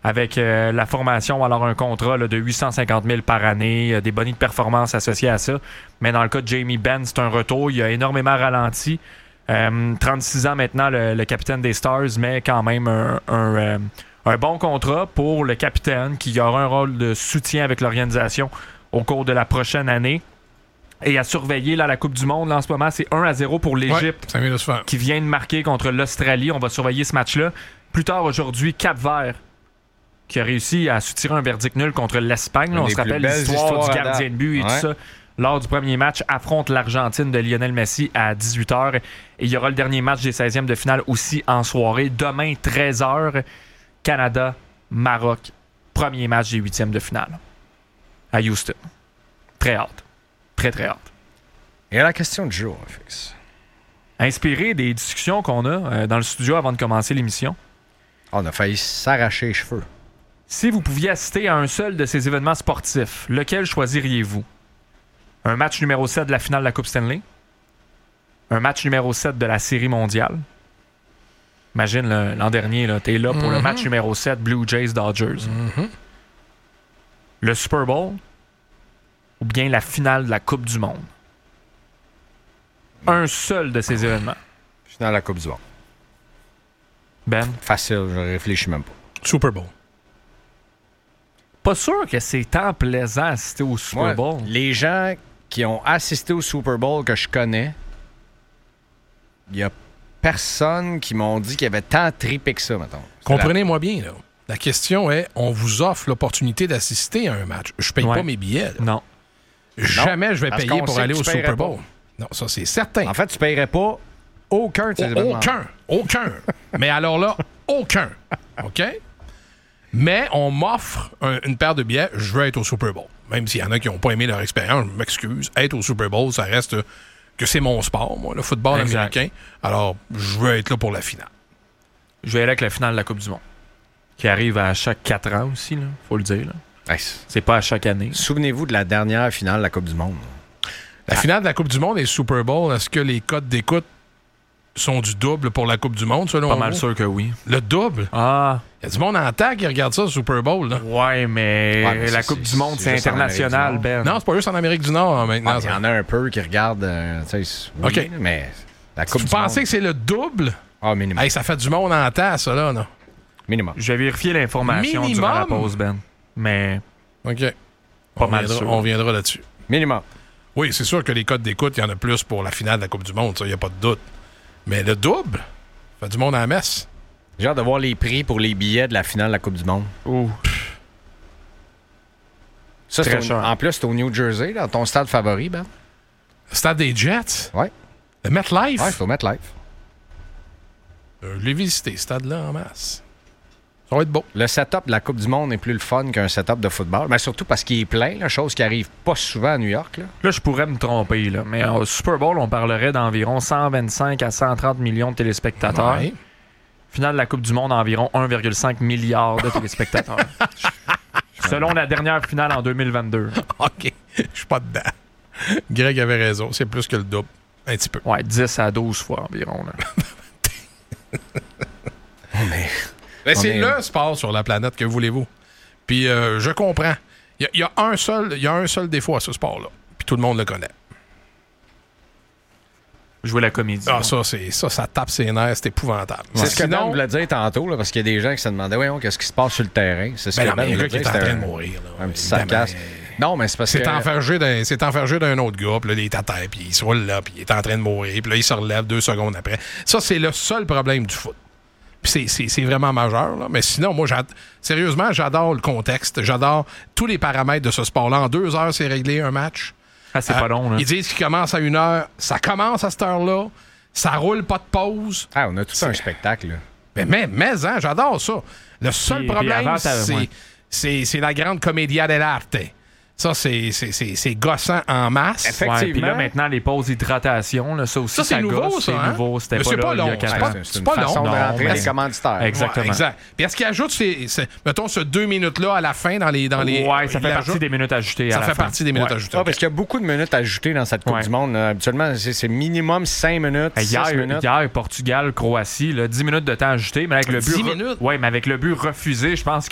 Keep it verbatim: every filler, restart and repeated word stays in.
avec euh, la formation, alors un contrat là, de huit cent cinquante mille par année, euh, des bonus de performance associés à ça. Mais dans le cas de Jamie Benn, c'est un retour. Il a énormément ralenti. Euh, trente-six ans maintenant, le, le capitaine des Stars, mais quand même un, un, euh, un bon contrat pour le capitaine qui aura un rôle de soutien avec l'organisation au cours de la prochaine année. Et à surveiller là, la Coupe du Monde, là, en ce moment, c'est un à zéro pour l'Égypte ouais, ça vient de se faire. Qui vient de marquer contre l'Australie. On va surveiller ce match-là. Plus tard aujourd'hui, Cap-Vert qui a réussi à soutirer un verdict nul contre l'Espagne. Là, on se rappelle l'histoire du gardien de but et ouais. tout ça. Lors du premier match, affronte l'Argentine de Lionel Messi à dix-huit heures. Et il y aura le dernier match des seizièmes de finale aussi en soirée. Demain, treize heures, Canada, Maroc. Premier match des huitièmes de finale à Houston. Très hâte. Très, très hâte. Et à la question du jour, Fix. Inspiré des discussions qu'on a euh, dans le studio avant de commencer l'émission. On a failli s'arracher les cheveux. Si vous pouviez assister à un seul de ces événements sportifs, lequel choisiriez-vous? Un match numéro sept de la finale de la Coupe Stanley? Un match numéro sept de la Série mondiale? Imagine là, l'an dernier, là, t'es là pour mm-hmm. le match numéro sept Blue Jays-Dodgers. Mm-hmm. Le Super Bowl? Ou bien la finale de la Coupe du Monde? Un seul de ces événements. Finale de la Coupe du Monde. Ben? Facile, je réfléchis même pas. Super Bowl. Pas sûr que c'est tant plaisant d'assister au Super Moi, Bowl. Les gens qui ont assisté au Super Bowl que je connais, il y a personne qui m'ont dit qu'il y avait tant trippé que ça, mettons. Comprenez-moi bien, là. La question est, on vous offre l'opportunité d'assister à un match. Je paye ouais. pas mes billets. Là. Non. Jamais non, je vais payer pour aller au Super Bowl. Pas. Non, ça, c'est certain. En fait, tu paierais pas aucun de ces oh, événements. Aucun. Aucun. Mais alors là, aucun. OK? Mais on m'offre un, une paire de billets, je veux être au Super Bowl. Même s'il y en a qui n'ont pas aimé leur expérience, je m'excuse. Être au Super Bowl, ça reste que c'est mon sport, moi, le football exact. Américain. Alors, je veux être là pour la finale. Je vais aller avec la finale de la Coupe du Monde, qui arrive à chaque quatre ans aussi, il faut le dire. Là. Nice. C'est pas à chaque année. Souvenez-vous de la dernière finale de la Coupe du Monde. La ah. finale de la Coupe du Monde et le Super Bowl, est-ce que les codes d'écoute sont du double pour la Coupe du Monde, selon Pas vous? mal sûr que oui. Le double? Ah. Il y a du monde en temps qui regarde ça, le Super Bowl. Là. Ouais, mais, ouais, mais la Coupe du Monde, c'est, c'est international, Ben. Non, c'est pas juste en Amérique du Nord maintenant. Il y en a un peu qui regardent. Euh, oui, OK. Mais la Coupe si du vous pensez monde... que c'est le double? Ah, minimum. Hey, ça fait du monde en temps, ça, là, non? Minimum. Je vais vérifier l'information minimum? durant la pause, Ben. Mais. OK. Pas on mal viendra, sûr. On viendra là-dessus. Minimum. Oui, c'est sûr que les codes d'écoute, il y en a plus pour la finale de la Coupe du Monde, ça, il n'y a pas de doute. Mais le double, ça fait du monde à la messe. J'ai hâte de voir les prix pour les billets de la finale de la Coupe du Monde. Ouh. Ça, c'est au, en plus, c'est au New Jersey, dans ton stade favori, Ben. Le stade des Jets? Ouais. Le MetLife? Ouais, il faut mettre live. Euh, je l'ai visité, ce stade-là, en masse. Ça va être beau. Le setup de la Coupe du Monde est plus le fun qu'un setup de football, mais surtout parce qu'il est plein, la chose qui arrive pas souvent à New York. Là, là je pourrais me tromper, là, mais au Super Bowl, on parlerait d'environ cent vingt-cinq à cent trente millions de téléspectateurs. Ouais. Finale de la Coupe du Monde, environ un virgule cinq milliard de téléspectateurs. Selon la dernière finale en deux mille vingt-deux. OK, je suis pas dedans. Greg avait raison, c'est plus que le double. Un petit peu. Ouais, dix à douze fois environ. Là. oh, mais... Ben, c'est est... le sport sur la planète, que voulez-vous. Puis euh, je comprends. Il y, y a un seul, il y a un seul défaut à ce sport-là. Puis tout le monde le connaît. Jouer la comédie. Ah, ça, c'est, ça, ça tape ses nerfs, c'est épouvantable. C'est ouais. ce que Sinon, Ben voulait dire tantôt, là, parce qu'il y a des gens qui se demandaient, voyons, qu'est-ce qui se passe sur le terrain. C'est ce ben que non, Ben mais voulait le gars dire. qui est en train un, de mourir. Là, un petit sarcasme. Non, mais c'est parce c'est que... Enfergé d'un, c'est enfergé d'un autre gars, puis là, il est à terre, puis il se roule là, puis il est en train de mourir, puis là, il se relève deux secondes après. Ça, c'est le seul problème du foot. Puis c'est, c'est, c'est vraiment majeur, là. Mais sinon, moi, j'ad... sérieusement, j'adore le contexte. J'adore tous les paramètres de ce sport-là. En deux heures, c'est réglé un match. Ah, c'est euh, pas long, là. Ils disent qu'il commence à une heure. Ça commence à cette heure-là. Ça roule, pas de pause. Ah, on a tout c'est... un spectacle, là. Mais, mais, mais hein, j'adore ça. Le seul puis, problème, puis avant, c'est, ouais. c'est, c'est la grande commedia dell'arte. Ça, c'est, c'est, c'est, c'est gossant en masse. Effectivement. Ouais, puis là, maintenant, les pauses d'hydratation, là, ça aussi, ça, c'est ça nouveau, gosse, ça. C'est hein? nouveau. C'était mais pas, c'est là, pas long. Il y a c'est quatre pas, ans. c'est, c'est une pas façon long. de rentrer mais... les commanditaires. Exactement. Ouais, exact. Puis est-ce qu'ils ajoutent, c'est, c'est, mettons, ce deux minutes-là à la fin dans les... Dans les ouais, ça fait partie ajoute. des minutes ajoutées Ça à la fait fin. partie des minutes ouais. ajoutées. Ah, parce qu'il y a beaucoup de minutes ajoutées dans cette Coupe ouais. du Monde. Là. Habituellement, c'est, c'est minimum cinq minutes, six hier, minutes. Hier, Portugal, Croatie, là, dix minutes de temps ajouté, mais avec le but... dix minutes? Oui, mais avec le but refusé, je pense